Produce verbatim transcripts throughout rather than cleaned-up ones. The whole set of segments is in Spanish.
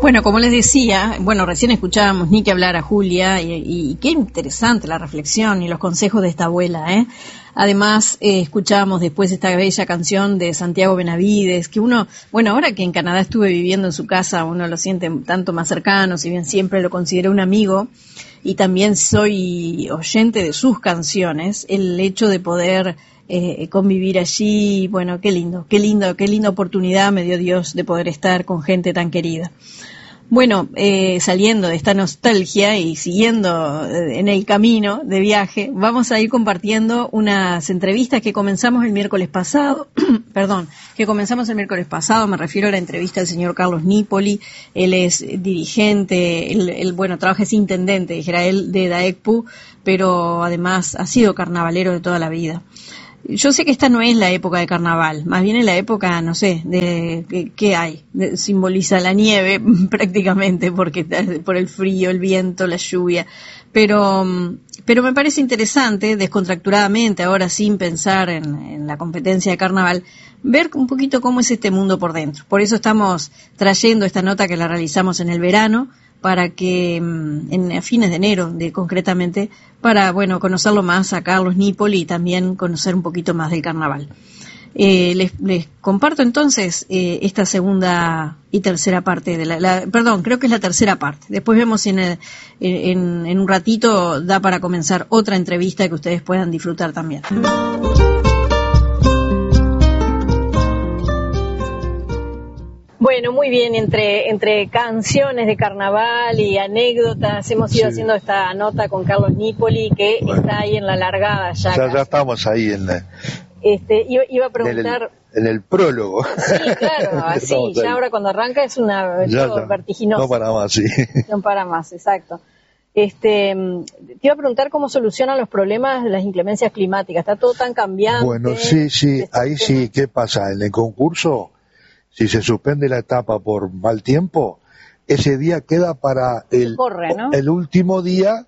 Bueno, como les decía, bueno, recién escuchábamos ni que hablar a Julia y, y qué interesante la reflexión y los consejos de esta abuela, ¿eh? Además, eh, escuchábamos después esta bella canción de Santiago Benavides, que uno, bueno, ahora que en Canadá estuve viviendo en su casa, uno lo siente tanto más cercano, si bien siempre lo consideré un amigo, y también soy oyente de sus canciones, el hecho de poder eh, convivir allí, bueno, qué lindo, qué lindo, qué linda oportunidad me dio Dios de poder estar con gente tan querida. Bueno, eh, saliendo de esta nostalgia y siguiendo en el camino de viaje, vamos a ir compartiendo unas entrevistas que comenzamos el miércoles pasado, perdón, que comenzamos el miércoles pasado, me refiero a la entrevista del señor Carlos Nípoli. Él es dirigente, él, él bueno, trabaja, es intendente, dijera él, de DAECPU, pero además ha sido carnavalero de toda la vida. Yo sé que esta no es la época de carnaval, más bien es la época, no sé, de ¿qué hay? De, simboliza la nieve prácticamente, porque por el frío, el viento, la lluvia, pero pero me parece interesante, descontracturadamente, ahora sin pensar en, en la competencia de carnaval, ver un poquito cómo es este mundo por dentro. Por eso estamos trayendo esta nota que la realizamos en el verano, para que en a fines de enero, de, concretamente, para bueno conocerlo más a Carlos Nípoli y también conocer un poquito más del carnaval. Eh, les, les comparto entonces eh, esta segunda y tercera parte de la, la, perdón, creo que es la tercera parte. Después vemos si en, el, en, en un ratito da para comenzar otra entrevista que ustedes puedan disfrutar también. Bueno, muy bien, entre entre canciones de carnaval y anécdotas, hemos ido sí. haciendo esta nota con Carlos Nípoli, que bueno, está ahí en la largada ya. Ya, ya estamos ahí en la... Este, iba, iba a preguntar... En el, en el prólogo. Sí, claro, así, ya ahí. Ahora cuando arranca es una ya, ya. vertiginosa. No para más, sí. No para más, exacto. Este, te iba a preguntar cómo solucionan los problemas de las inclemencias climáticas, está todo tan cambiante. Bueno, sí, sí, ahí tema. Sí, ¿qué pasa? En el concurso... Si se suspende la etapa por mal tiempo, ese día queda para el, corre, ¿no? el último día,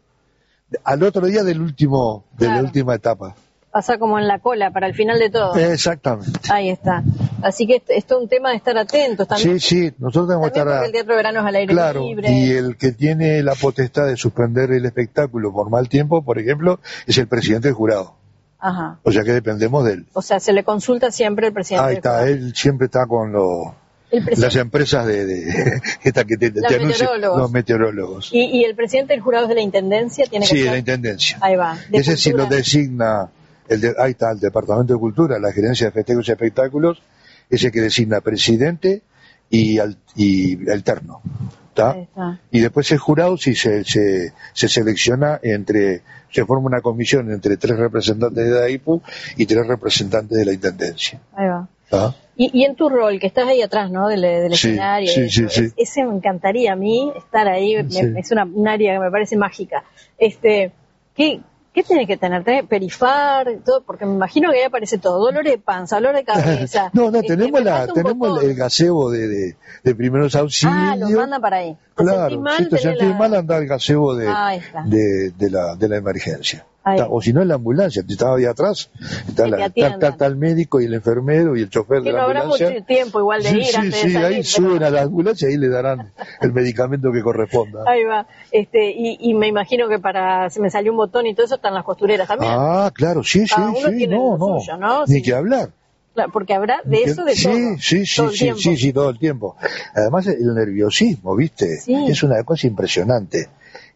al otro día del último, de claro. la última etapa. Pasa como en la cola, para el final de todo. Exactamente. Ahí está. Así que esto es todo un tema de estar atentos también. Sí, sí, nosotros tenemos que estar... Porque el Teatro de Verano es al aire claro, libre. Y el que tiene la potestad de suspender el espectáculo por mal tiempo, por ejemplo, es el presidente del jurado. Ajá. O sea que dependemos de él. O sea, se le consulta siempre al presidente. Ahí está, él siempre está con los, las empresas de, de esta que te, te anuncian, los meteorólogos. ¿Y, ¿Y el presidente del jurado es de la intendencia? ¿Tiene que sí, ser? de la intendencia. Ahí va. De Ese sí lo designa, el de, ahí está, el Departamento de Cultura, la Gerencia de Festejos y Espectáculos, ese que designa presidente y, al, y alterno. ¿Está? Y después el jurado sí se, se, se selecciona entre, se forma una comisión entre tres representantes de DAECPU y tres representantes de la Intendencia. Ahí va. Y, y en tu rol, que estás ahí atrás, ¿no? Del, del sí, escenario. Sí, sí, es, sí. Ese me encantaría a mí, estar ahí, sí. me, es una, un área que me parece mágica. Este, ¿qué, ¿Qué tienes que tener? ¿Tenés perifar? Todo, porque me imagino que ahí aparece todo. Dolor de panza, dolor de cabeza. no, no, este, tenemos la tenemos el gazebo de, de, de primeros auxilios. Ah, los mandan para ahí. ¿Te claro, sentís mal, si te sentís la... mal, anda el gazebo de, ah, de, de, la, de la emergencia. Está, o si no, en la ambulancia, te estaba ahí atrás, está, la, está, está, está el médico y el enfermero y el chofer que de la no ambulancia. Habrá mucho tiempo igual de sí, ir sí, antes sí, de salir, ahí pero... suben a la ambulancia y ahí le darán el medicamento que corresponda. Ahí va. Este, y, y me imagino que para, se me salió un botón y todo eso están las costureras también. Ah, claro, sí, sí, sí, no, no, suyo, ¿no? Ni sí. que hablar. Claro, porque habrá de que, eso de sí, todo. Sí, sí, todo sí, sí, sí, sí, todo el tiempo. Además el nerviosismo, ¿viste? Sí. Es una cosa impresionante.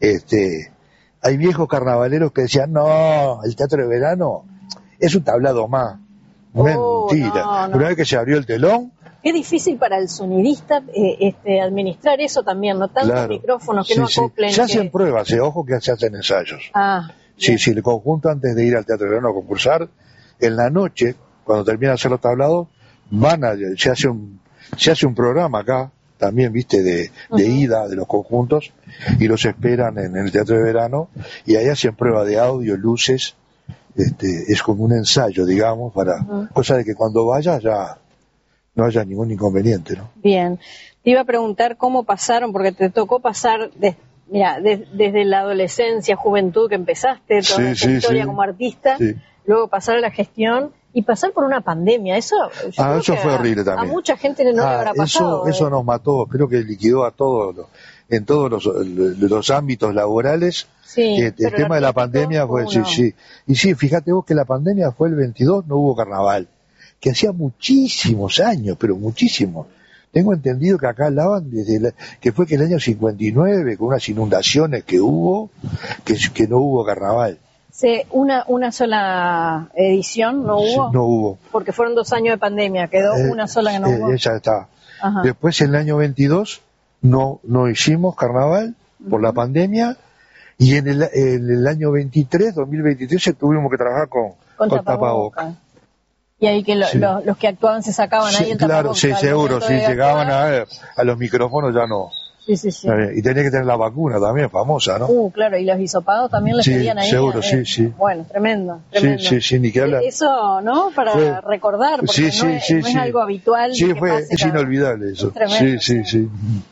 Este, hay viejos carnavaleros que decían, no, el Teatro de Verano es un tablado más. Oh, Mentira. No, no. Una vez que se abrió el telón. Qué difícil para el sonidista eh, este, administrar eso también, ¿no? Tantos claro. micrófonos que sí, no acoplen. Sí. Se que... hacen pruebas, eh, ojo que se hacen ensayos. Ah. Sí, bien. Sí, el conjunto antes de ir al Teatro de Verano a concursar, en la noche, cuando termina de hacer los tablados, van a, se hace un, se hace un programa acá, también, viste, de, de uh-huh. ida de los conjuntos, y los esperan en, en el Teatro de Verano, y ahí hacen prueba de audio, luces, este, es como un ensayo, digamos, para, uh-huh. cosa de que cuando vayas ya no haya ningún inconveniente, ¿no? Bien. Te iba a preguntar cómo pasaron, porque te tocó pasar, de, mira, de, desde la adolescencia, juventud que empezaste, toda sí, esta sí, historia sí. como artista, sí. luego pasar a la gestión, Y pasar por una pandemia, eso, yo ah, creo eso que fue a, horrible también. A mucha gente no ah, le habrá pasado. Eso, eso nos mató, creo que liquidó a todos, los, en todos los, los ámbitos laborales. Sí, el el tema de la pandemia fue, sí, sí. Y sí, fíjate vos que la pandemia fue el veintidós, no hubo carnaval. Que hacía muchísimos años, pero muchísimos. Tengo entendido que acá hablaban desde la, que fue que el año cincuenta y nueve, con unas inundaciones que hubo, que, que no hubo carnaval. Sí, una, una sola edición no hubo. Sí, no hubo. Porque fueron dos años de pandemia, quedó Eh, una sola que no eh, hubo. Esa está. Ajá. Después en el año veintidós no, no hicimos carnaval por uh-huh. la pandemia, y en el, en el año veintitrés, dos mil veintitrés, tuvimos que trabajar con, con, con tapabocas. Tapaboca. Y ahí que lo, sí. los, los que actuaban se sacaban sí, ahí el claro, tapabocas. Sí, seguro, si sí, llegaban a, a los micrófonos ya no. Sí, sí, sí. Y tenía que tener la vacuna también, famosa, ¿no? Uh, claro, y los hisopados también les sí, pedían ahí. Seguro, eh, sí, sí. Bueno, tremendo, tremendo. Sí, sí, sí, ni que hablar. Eso, ¿no? Para fue, recordar, porque sí, no, sí, es, sí, no es sí. algo habitual. Sí, que fue, pase es cada... inolvidable eso. Es tremendo, sí, sí, sí.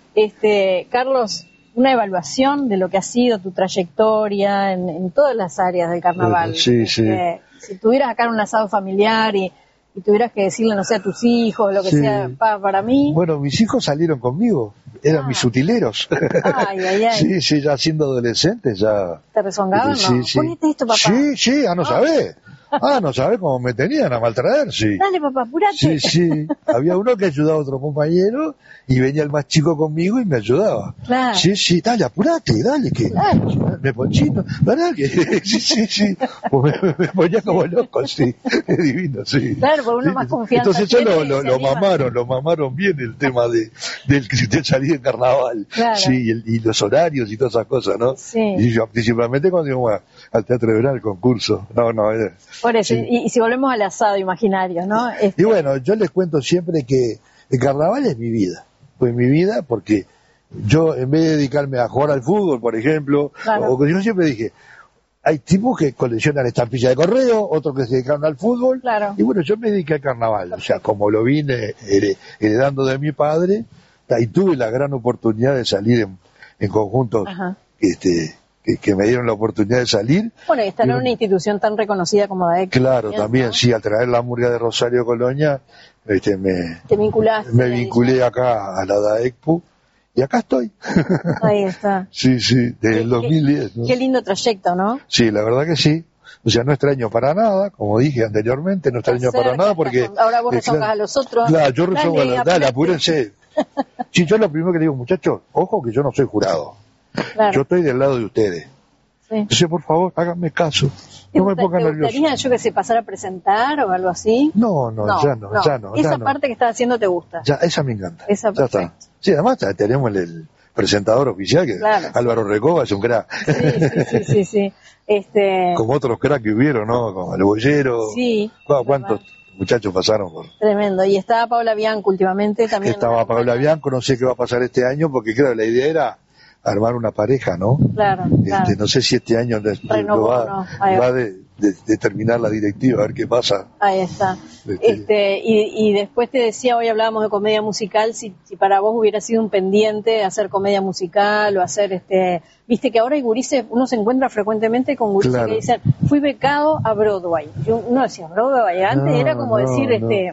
Este, Carlos, una evaluación de lo que ha sido tu trayectoria en, en todas las áreas del carnaval. Sí, este, sí. Si tuvieras acá un asado familiar y, y tuvieras que decirle, no sé, a tus hijos, lo que sí. sea, pa, para mí. Bueno, mis hijos salieron conmigo, eran ah. mis utileros. Ay, ay, ay. Sí, sí, ya siendo adolescentes ya. ¿Te rezongaban, sí, no? Sí. Ponete esto, papá. Sí, sí, ah, no, no. sabés. Ah, no sabés cómo me tenían a maltraer, sí. Dale, papá, apurate. Sí, sí. Había uno que ayudaba a otro compañero y venía el más chico conmigo y me ayudaba. Claro. Sí, sí, dale, apurate, dale, que claro. me ponchito, dale, que sí, sí, sí. Pues me, me ponía como loco, sí. Es divino, sí. Claro, por uno sí. más confianza. Entonces yo lo, lo, lo mamaron, lo mamaron bien el tema de, del de salir de carnaval. Claro. Sí, y, el, y los horarios y todas esas cosas, ¿no? Sí. Y yo principalmente cuando íbamos a, al Teatro de Verano, al concurso. No, no, era, por eso, sí. y, y si volvemos al asado imaginario, ¿no? Este... Y bueno, yo les cuento siempre que el carnaval es mi vida. Pues mi vida porque yo, en vez de dedicarme a jugar al fútbol, por ejemplo, claro. o que yo siempre dije, hay tipos que coleccionan estampillas de correo, otros que se dedican al fútbol, claro. y bueno, yo me dediqué al carnaval, o sea, como lo vine heredando de mi padre, y tuve la gran oportunidad de salir en, en conjuntos este, que, que me dieron la oportunidad de salir. Bueno, y estar en una institución tan reconocida como la E C P. Claro, también, ¿no? Sí, al traer la murga de Rosario Colonia, este, me, ¿Te vinculaste? Me vinculé acá a la D A E C P U y acá estoy. Ahí está. Sí, sí, desde el dos mil diez. ¿No? Qué lindo trayecto, ¿no? Sí, la verdad que sí. O sea, no extraño para nada, como dije anteriormente, no extraño para nada porque... Ahora vos rezongas claro, a los otros. Claro, yo rezongo a los otros. Dale, apúrense. Sí, yo lo primero que le digo, muchachos, ojo que yo no soy jurado. Claro. Yo estoy del lado de ustedes. Sí. Entonces, por favor, háganme caso. No me pongan nervioso. ¿Te gustaría yo que se pasara a presentar o algo así? No, no, no ya no, no, ya no. Esa ya no. parte que estás haciendo te gusta. Ya, esa me encanta. Esa ya está. Sí, además tenemos el, el presentador oficial, que claro, Álvaro sí. Recoba es un crack. Sí, sí, sí, sí, sí. Este... Como otros cracks que hubieron, ¿no? Como el Bollero. Sí. ¿Cuántos muchachos pasaron por...? Tremendo. Y estaba Paula Bianco últimamente también. Estaba Paula Bianco, no sé qué va a pasar este año, porque claro, la idea era armar una pareja, ¿no? Claro, este, claro. No sé si este año Renovó, lo va, no. va de, de, de terminar la directiva, a ver qué pasa. Ahí está. Este, este y, y después te decía, hoy hablábamos de comedia musical, si, si para vos hubiera sido un pendiente hacer comedia musical o hacer, este viste que ahora hay gurises, uno se encuentra frecuentemente con gurises claro. que dicen, fui becado a Broadway. Yo, uno decía, Broadway, antes no, era como no, decir, no. este...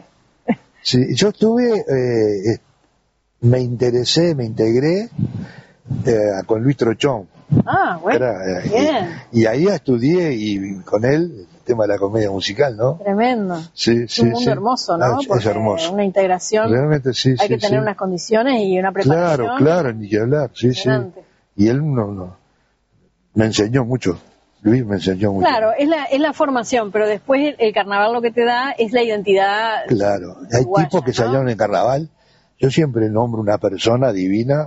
Sí, yo estuve, eh, me interesé, me integré Eh, con Luis Trochón. Ah, bueno. Era, eh, bien. Y, y ahí estudié y con él el tema de la comedia musical, ¿no? Tremendo. Sí, es sí, un mundo sí. hermoso, ¿no? Ah, es hermoso. Una integración. Realmente sí. Hay sí, que tener sí. unas condiciones y una preparación. Claro, claro, ni que hablar. Sí, sí. Y él no, no, me enseñó mucho. Luis me enseñó mucho. Claro, es la, es la formación, pero después el, el carnaval lo que te da es la identidad. Claro. Hay uruguaya, tipos que ¿no? salieron en carnaval. Yo siempre nombro una persona divina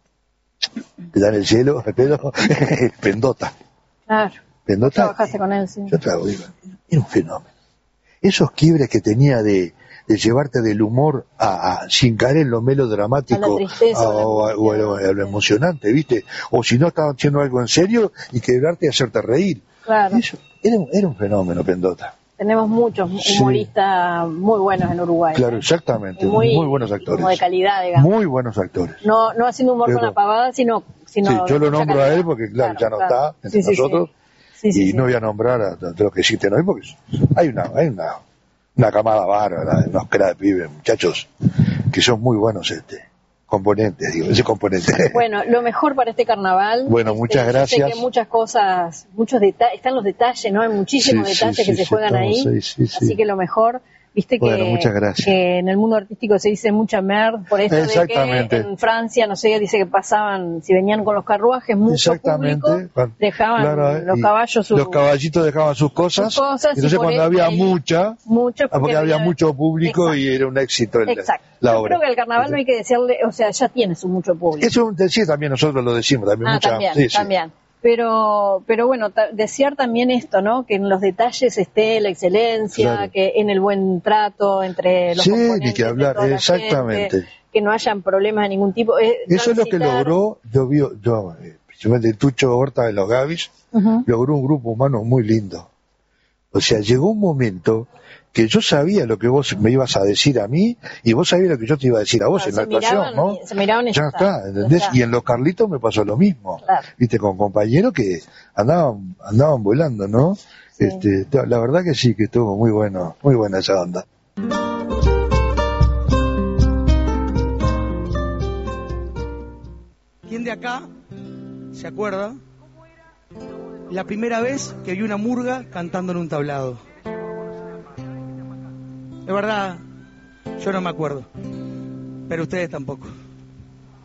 que da en el cielo, pero Pendota. Claro. Pendota. Trabajaste con él, sí. Yo trabajo, era un fenómeno. Esos quiebres que tenía de, de llevarte del humor a, a sin caer en lo melodramático, a la tristeza, a, o, a, o a, lo, a lo emocionante, ¿viste? O si no estaban haciendo algo en serio y quebrarte y hacerte reír. Claro. Eso, era, era un fenómeno, Pendota. Tenemos muchos humoristas sí. muy buenos en Uruguay. Claro, exactamente. Muy, muy buenos actores. Como de calidad, digamos. Muy buenos actores. No, no haciendo humor Pero, con la pavada, sino... sino sí, yo lo nombro calidad. a él porque, claro, claro ya no claro. está entre sí, nosotros. Sí, sí. Sí, y sí, no sí. voy a nombrar a, a los que existen hoy porque hay una, hay una una camada bárbara, unos cra de pibes, muchachos, que son muy buenos este componentes, digo, ese componente. Bueno, lo mejor para este carnaval. Bueno, muchas este, gracias. Yo sé que muchas cosas, muchos detalles, están los detalles, ¿no? Hay muchísimos sí, detalles sí, que sí, se sí, juegan estamos, ahí. Sí, sí, sí. Así que lo mejor, viste que, bueno, muchas gracias. que en el mundo artístico se dice mucha merd, por esto de que en Francia, no sé, dice que pasaban, si venían con los carruajes, mucho público, dejaban claro, los caballos sus, los caballitos dejaban sus cosas, sus cosas entonces cuando había el, mucha, mucho porque, porque había, había mucho público exacto. Y era un éxito el, exacto. la Yo obra. Creo que el carnaval no hay que decirle, o sea, ya tiene su mucho público. Eso sí, también nosotros lo decimos, también ah, mucha, también, sí, también. Sí. Pero, pero bueno, desear también esto, ¿no? Que en los detalles esté la excelencia, claro. Que en el buen trato entre los sí, componentes, ni que hablar, de exactamente. Gente, que no hayan problemas de ningún tipo. Eh, Eso es lo que logró, yo, vi, yo principalmente Tucho Horta de los Gavis, uh-huh. logró un grupo humano muy lindo. O sea, llegó un momento que yo sabía lo que vos me ibas a decir a mí y vos sabías lo que yo te iba a decir a vos, claro, en la actuación, miraban, ¿no? Se miraban ya está, ¿entendés? Ya está. Y en los Carlitos me pasó lo mismo, claro. Viste, con compañeros que andaban andaban volando, ¿no? Sí. Este, la verdad que sí, que estuvo muy bueno, muy buena esa onda. ¿Quién de acá se acuerda la primera vez que vi una murga cantando en un tablado? De verdad, yo no me acuerdo, pero ustedes tampoco.